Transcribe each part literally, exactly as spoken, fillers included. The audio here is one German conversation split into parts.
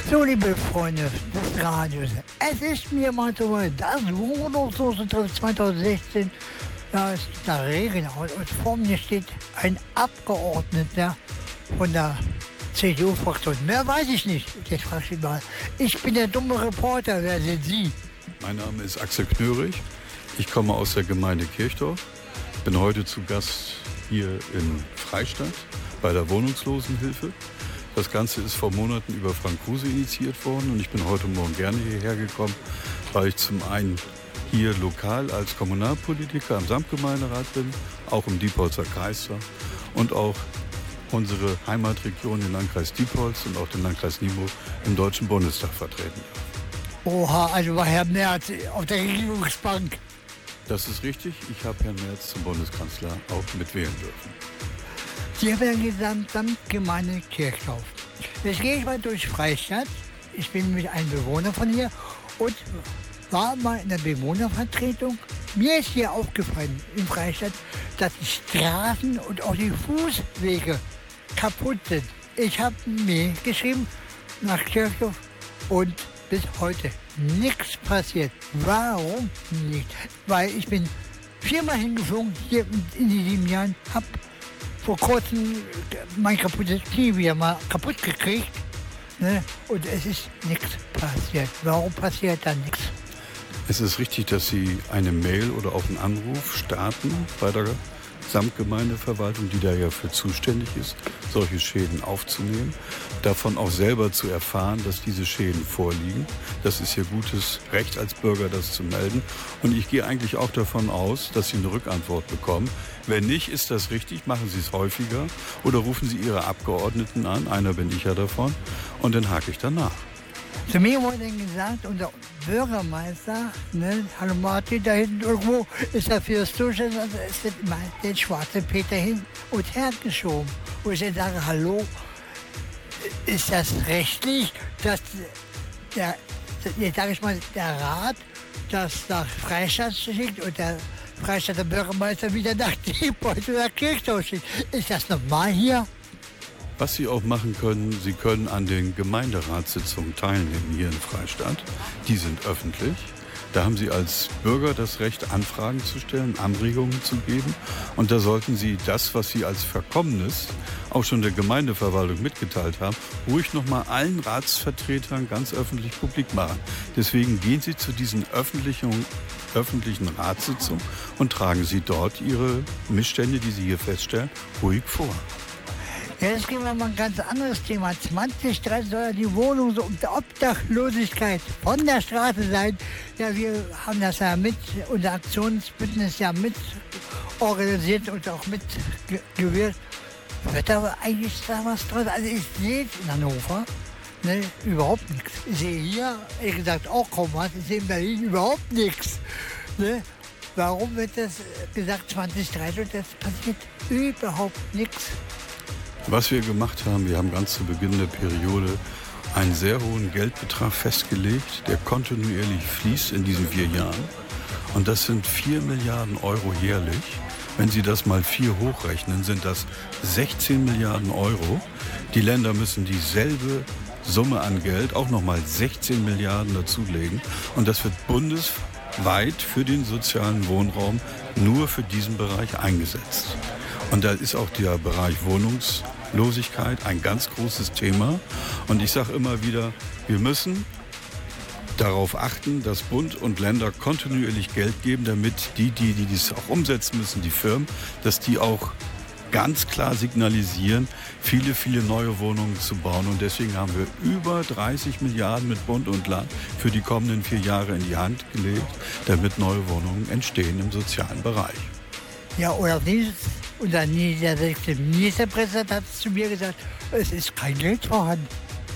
So, liebe Freunde des Radios, es ist mir mal so weit, das Wohnungslosentreffen zweitausendsechzehn, da ist der Regen und vor mir steht ein Abgeordneter von der C D U-Fraktion. Mehr weiß ich nicht. Jetzt frage ich mal. Ich bin der dumme Reporter. Wer sind Sie? Mein Name ist Axel Knörig. Ich komme aus der Gemeinde Kirchdorf. Bin heute zu Gast hier in Freistadt bei der Wohnungslosenhilfe. Das Ganze ist vor Monaten über Frank Kruse initiiert worden und ich bin heute Morgen gerne hierher gekommen, weil ich zum einen hier lokal als Kommunalpolitiker am Samtgemeinderat bin, auch im Diepholzer Kreis und auch unsere Heimatregion, den Landkreis Diepholz und auch den Landkreis Nibel im Deutschen Bundestag vertreten. Oha, also war Herr Merz auf der Regierungsbank. Das ist richtig. Ich habe Herrn Merz zum Bundeskanzler auch mitwählen dürfen. Sie haben ja gesagt, Samtgemeinde Kirchdorf. Jetzt gehe ich mal durch Freistadt. Ich bin mit einem Bewohner von hier und war mal in der Bewohnervertretung. Mir ist hier aufgefallen in Freistadt, dass die Straßen und auch die Fußwege kaputt sind. Ich habe eine Mail geschrieben nach Kirchdorf und bis heute nichts passiert. Warum nicht? Weil ich bin viermal hingeflogen hier in den sieben Jahren, habe vor kurzem mein kaputtes Knie wieder mal kaputt gekriegt, ne? Und es ist nichts passiert. Warum passiert da nichts? Es ist richtig, dass Sie eine Mail oder auch einen Anruf starten bei der Samtgemeindeverwaltung, die da ja für zuständig ist, solche Schäden aufzunehmen, davon auch selber zu erfahren, dass diese Schäden vorliegen. Das ist Ihr gutes Recht als Bürger, das zu melden. Und ich gehe eigentlich auch davon aus, dass Sie eine Rückantwort bekommen. Wenn nicht, ist das richtig, machen Sie es häufiger oder rufen Sie Ihre Abgeordneten an, einer bin ich ja davon, und dann hake ich danach. Zu mir wurde gesagt, unser Bürgermeister, ne, hallo Martin, da hinten irgendwo ist er für das Zuständig, also es wird immer den schwarzen Peter hin und her geschoben. Und ich sage, hallo, ist das rechtlich, dass der, jetzt sage ich mal, der Rat das nach Freistadt schickt und der Freistädter Bürgermeister wieder nach Diepholz oder Kirchdorf schickt? Ist das normal hier? Was Sie auch machen können, Sie können an den Gemeinderatssitzungen teilnehmen hier in Freistadt. Die sind öffentlich. Da haben Sie als Bürger das Recht, Anfragen zu stellen, Anregungen zu geben. Und da sollten Sie das, was Sie als Verkommenes auch schon der Gemeindeverwaltung mitgeteilt haben, ruhig nochmal allen Ratsvertretern ganz öffentlich publik machen. Deswegen gehen Sie zu diesen öffentlichen, öffentlichen Ratssitzungen und tragen Sie dort Ihre Missstände, die Sie hier feststellen, ruhig vor. Ja, jetzt gehen wir mal ein ganz anderes Thema. zwanzig dreißig soll ja die Wohnungs- und Obdachlosigkeit von der Straße sein. Ja, wir haben das ja mit, unser Aktionsbündnis ja mit organisiert und auch mitgewirkt. Wird aber eigentlich da was draus? Also ich sehe in Hannover ne, überhaupt nichts. Ich sehe hier, ehrlich gesagt, auch kaum was. Ich sehe in Berlin überhaupt nichts. Ne? Warum wird das gesagt zwanzig dreißig und das passiert überhaupt nichts? Was wir gemacht haben, wir haben ganz zu Beginn der Periode einen sehr hohen Geldbetrag festgelegt, der kontinuierlich fließt in diesen vier Jahren. Und das sind vier Milliarden Euro jährlich. Wenn Sie das mal vier hochrechnen, sind das sechzehn Milliarden Euro. Die Länder müssen dieselbe Summe an Geld, auch nochmal sechzehn Milliarden dazulegen. Und das wird bundesweit für den sozialen Wohnraum nur für diesen Bereich eingesetzt. Und da ist auch der Bereich Wohnungslosigkeit ein ganz großes Thema. Und ich sage immer wieder, wir müssen darauf achten, dass Bund und Länder kontinuierlich Geld geben, damit die, die, die dies auch umsetzen müssen, die Firmen, dass die auch ganz klar signalisieren, viele, viele neue Wohnungen zu bauen. Und deswegen haben wir über dreißig Milliarden mit Bund und Land für die kommenden vier Jahre in die Hand gelegt, damit neue Wohnungen entstehen im sozialen Bereich. Ja, oder dieses, unser niedersächsischer Ministerpräsident hat zu mir gesagt, es ist kein Geld vorhanden.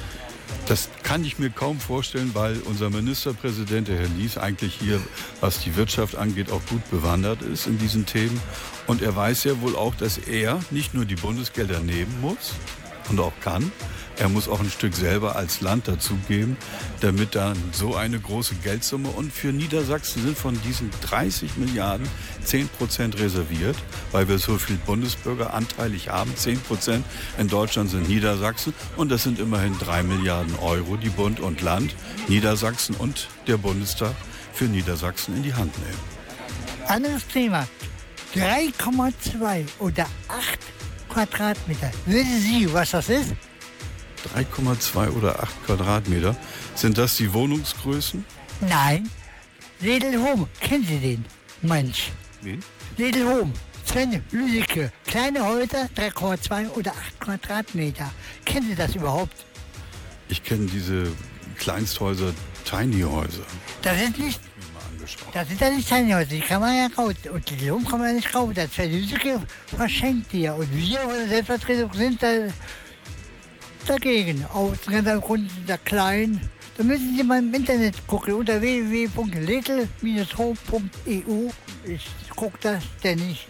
Das kann ich mir kaum vorstellen, weil unser Ministerpräsident, der Herr Lies, eigentlich hier, was die Wirtschaft angeht, auch gut bewandert ist in diesen Themen. Und er weiß ja wohl auch, dass er nicht nur die Bundesgelder nehmen muss, und auch kann. Er muss auch ein Stück selber als Land dazugeben, damit dann so eine große Geldsumme. Und für Niedersachsen sind von diesen dreißig Milliarden zehn Prozent reserviert, weil wir so viel Bundesbürger anteilig haben. zehn Prozent in Deutschland sind Niedersachsen. Und das sind immerhin drei Milliarden Euro, die Bund und Land, Niedersachsen und der Bundestag für Niedersachsen in die Hand nehmen. Anderes Thema. drei Komma zwei oder acht Quadratmeter. Wissen Sie, was das ist? drei Komma zwei oder acht Quadratmeter. Sind das die Wohnungsgrößen? Nein. Lidl Home, kennen Sie den? Mensch. Wen? Lidl Home, Sven Lüdecke. Kleine Häuser, drei Komma zwei oder acht Quadratmeter. Kennen Sie das überhaupt? Ich kenne diese Kleinsthäuser, Tiny-Häuser. Das ist nicht, Mal angeschaut. das sind ja nicht Tiny Häuser, die kann man ja kaufen. Und Lidl Home kann man ja nicht kaufen. Das Sven Lüdecke verschenkt die ja. Und wir von der Selbstvertretung sind da dagegen, aus ganz Grund der Kleinen. Da müssen Sie mal im Internet gucken, unter w w w punkt lidl Bindestrich home punkt e u. Ich gucke das ständig